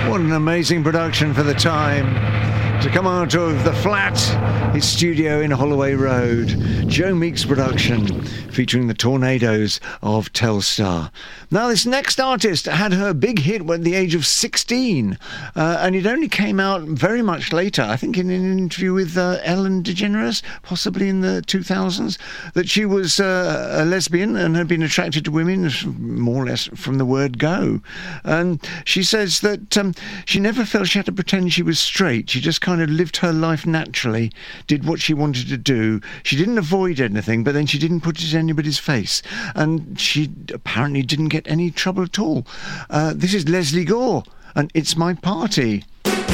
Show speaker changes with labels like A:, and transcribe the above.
A: What an amazing production for the time. To come out of the flat, his studio in Holloway Road. Joe Meek's production, featuring the Tornadoes of Telstar. Now, this next artist had her big hit at the age of 16, and it only came out very much later, I think in an interview with Ellen DeGeneres, possibly in the 2000s, that she was a lesbian and had been attracted to women, more or less from the word go. And she says that she never felt she had to pretend she was straight. She just kind of lived her life naturally, did what she wanted to do. She didn't avoid anything, but then she didn't put it in anybody's face. And she apparently didn't get any trouble at all. This is Leslie Gore, and It's My Party.